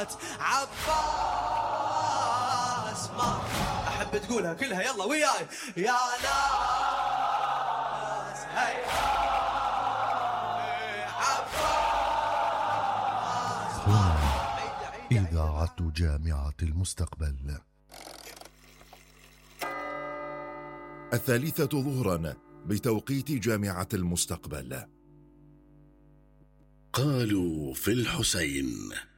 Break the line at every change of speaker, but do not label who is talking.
عباس. ما أحب تقولها كلها يلا وياي. يا ناس هيا عباس.
إذاعة جامعة المستقبل.
3 ظهرا بتوقيت جامعة المستقبل.
قالوا في الحسين.